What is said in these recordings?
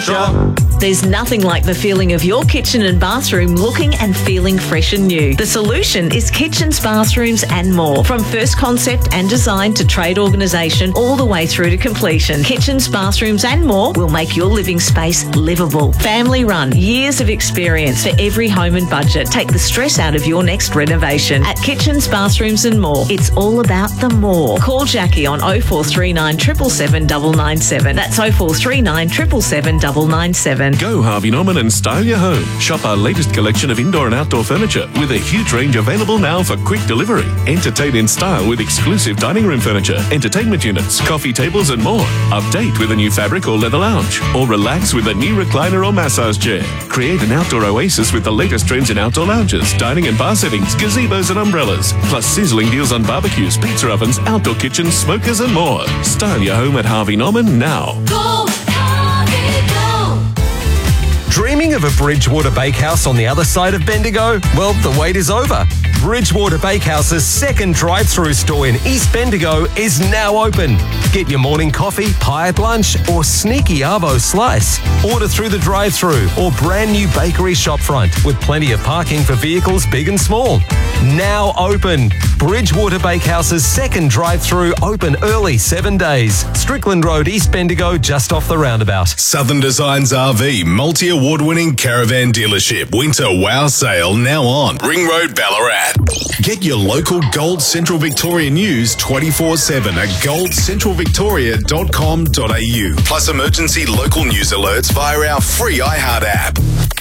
adventure. There's nothing like the feeling of your kitchen and bathroom looking and feeling fresh and new. The solution is Kitchens, Bathrooms and More. From first concept and design to trade organisation all the way through to completion, Kitchens, Bathrooms and More will make your living space livable. Family run, years of experience for every home and budget. Take the stress out of your next renovation. At Kitchens, Bathrooms and More, it's all about the more. Call Jackie on 0439 777 997. That's 0439 777 997. Go Harvey Norman and style your home. Shop our latest collection of indoor and outdoor furniture with a huge range available now for quick delivery. Entertain in style with exclusive dining room furniture, entertainment units, coffee tables and more. Update with a new fabric or leather lounge, or relax with a new recliner or massage chair. Create an outdoor oasis with the latest trends in outdoor lounges, dining and bar settings, gazebos and umbrellas, plus sizzling deals on barbecues, pizza ovens, outdoor kitchens, smokers and more. Style your home at Harvey Norman now. Go, Harvey, go. Dreaming of a Bridgewater Bakehouse on the other side of Bendigo? Well, the wait is over. Bridgewater Bakehouse's second drive-through store in East Bendigo is now open. Get your morning coffee, pie at lunch, or sneaky arvo slice. Order through the drive-through or brand new bakery shopfront with plenty of parking for vehicles big and small. Now open. Bridgewater Bakehouse's second drive-through open early 7 days. Strickland Road, East Bendigo, just off the roundabout. Southern Designs RV multi-award-winning caravan dealership winter wow sale now on Ring Road, Ballarat. Get your local Gold Central Victoria news 24/7 at goldcentralvictoria.com.au. Plus emergency local news alerts via our free iHeart app.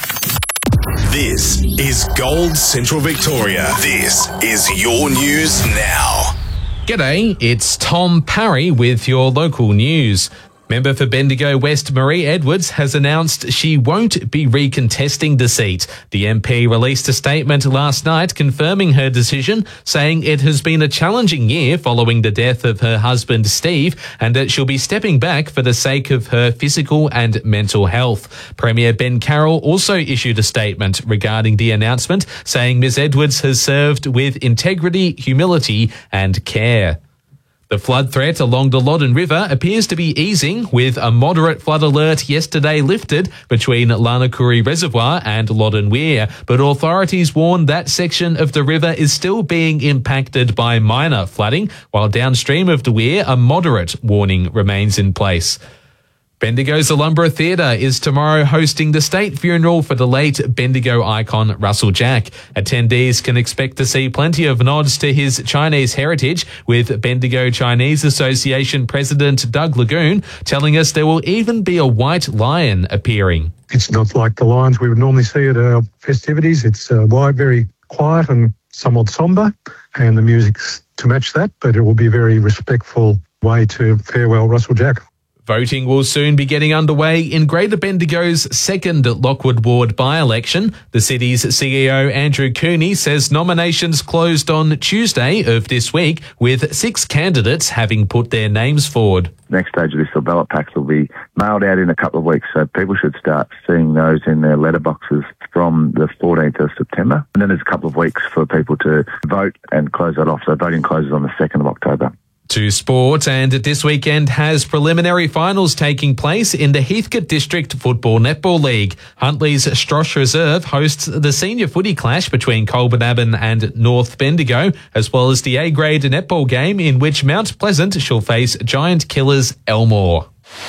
This is Gold Central Victoria. This is your news now. G'day, it's Tom Parry with your local news. Member for Bendigo West Marie Edwards has announced she won't be recontesting the seat. The MP released a statement last night confirming her decision, saying it has been a challenging year following the death of her husband Steve and that she'll be stepping back for the sake of her physical and mental health. Premier Ben Carroll also issued a statement regarding the announcement, saying Ms Edwards has served with integrity, humility and care. The flood threat along the Loddon River appears to be easing, with a moderate flood alert yesterday lifted between Lanakuri Reservoir and Loddon Weir, but authorities warn that section of the river is still being impacted by minor flooding, while downstream of the Weir a moderate warning remains in place. Bendigo's Alumbra Theatre is tomorrow hosting the state funeral for the late Bendigo icon Russell Jack. Attendees can expect to see plenty of nods to his Chinese heritage, with Bendigo Chinese Association President Doug Lagoon telling us there will even be a white lion appearing. It's not like the lions we would normally see at our festivities. It's white, very quiet and somewhat sombre, and the music's to match that, but it will be a very respectful way to farewell Russell Jack. Voting will soon be getting underway in Greater Bendigo's second Lockwood Ward by-election. The city's CEO Andrew Cooney says nominations closed on Tuesday of this week, with 6 candidates having put their names forward. Next stage of this, the ballot packs will be mailed out in a couple of weeks, so people should start seeing those in their letterboxes from the 14th of September. And then there's a couple of weeks for people to vote and close that off, so voting closes on the 2nd of October. To sport, and this weekend has preliminary finals taking place in the Heathcote District Football Netball League. Huntly's Strosh Reserve hosts the senior footy clash between Colbernabon and North Bendigo, as well as the A-grade netball game in which Mount Pleasant shall face Giant Killers Elmore.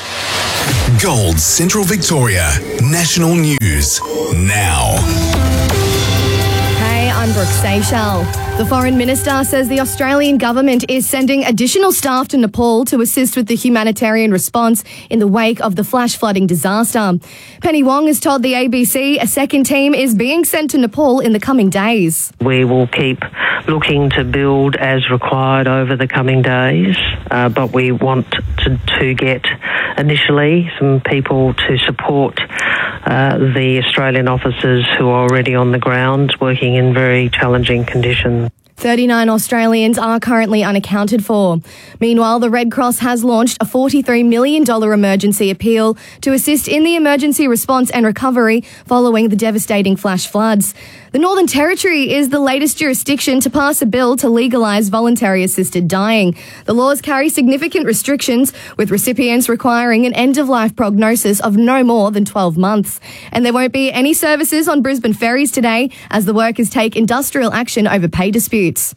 Gold Central Victoria National News now. I'm Brooke Seychelles. The Foreign Minister says the Australian government is sending additional staff to Nepal to assist with the humanitarian response in the wake of the flash flooding disaster. Penny Wong has told the ABC a second team is being sent to Nepal in the coming days. We will keep looking to build as required over the coming days, but we want to get initially some people to support the Australian officers who are already on the ground working in very challenging conditions. 39 Australians are currently unaccounted for. Meanwhile, the Red Cross has launched a $43 million emergency appeal to assist in the emergency response and recovery following the devastating flash floods. The Northern Territory is the latest jurisdiction to pass a bill to legalise voluntary assisted dying. The laws carry significant restrictions, with recipients requiring an end-of-life prognosis of no more than 12 months. And there won't be any services on Brisbane ferries today as the workers take industrial action over pay disputes.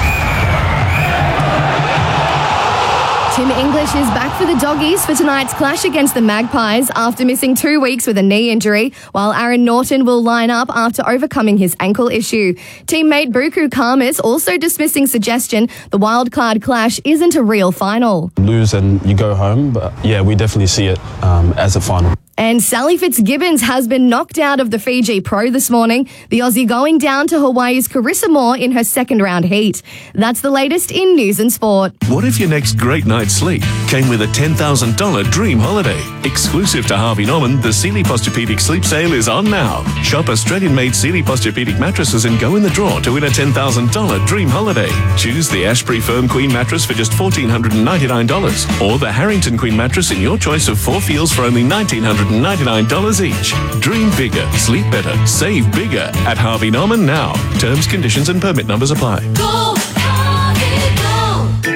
Tim English is back for the Doggies for tonight's clash against the Magpies after missing 2 weeks with a knee injury, while Aaron Norton will line up after overcoming his ankle issue. Teammate Buku Khamis also dismissing suggestion the wildcard clash isn't a real final. Lose and you go home, but yeah, we definitely see it as a final. And Sally Fitzgibbons has been knocked out of the Fiji Pro this morning, the Aussie going down to Hawaii's Carissa Moore in her second round heat. That's the latest in news and sport. What if your next great night's sleep came with a $10,000 dream holiday? Exclusive to Harvey Norman, the Sealy Posturepedic Sleep Sale is on now. Shop Australian-made Sealy Posturepedic mattresses and go in the draw to win a $10,000 dream holiday. Choose the Ashbury Firm Queen mattress for just $1,499 or the Harrington Queen mattress in your choice of 4 feels for only $1,999 each. Dream bigger, sleep better, save bigger at Harvey Norman now. Terms, conditions and permit numbers apply. Go, Harvey, go.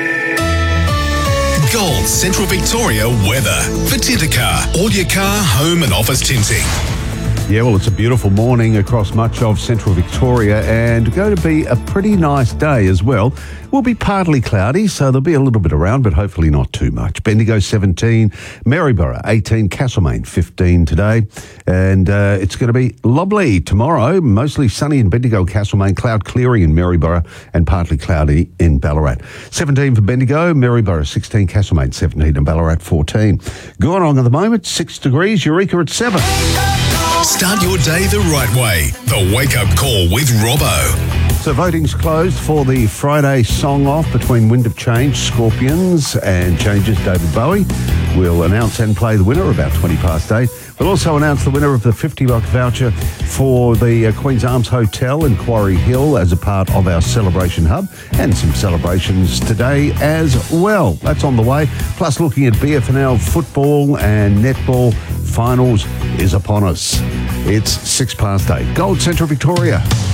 Gold Central Victoria weather for Tintercar. All your car, home and office tinting. Yeah, well, it's a beautiful morning across much of central Victoria and going to be a pretty nice day as well. Will be partly cloudy, so there'll be a little bit around, but hopefully not too much. Bendigo 17, Maryborough 18, Castlemaine 15 today. And it's going to be lovely tomorrow. Mostly sunny in Bendigo, Castlemaine, cloud clearing in Maryborough and partly cloudy in Ballarat. 17 for Bendigo, Maryborough 16, Castlemaine 17 and Ballarat 14. Going on at the moment, 6 degrees, Eureka at 7. Start your day the right way. The Wake Up Call with Robbo. So voting's closed for the Friday song off between Wind of Change, Scorpions and Changes David Bowie. We'll announce and play the winner about 20 past 8. We'll also announce the winner of the $50 voucher for the Queen's Arms Hotel in Quarry Hill as a part of our celebration hub, and some celebrations today as well. That's on the way. Plus looking at BFNL football and netball finals is upon us. It's 6 past 8. Gold Central Victoria.